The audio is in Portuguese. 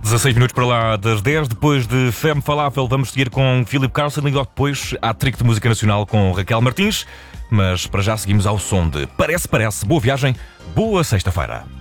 16 minutos para lá das 10, depois de Femme Falafel, vamos seguir com Philip Carlson e logo depois há Trick de Música Nacional com Raquel Martins. Mas para já seguimos ao som de Parece. Boa viagem, boa sexta-feira.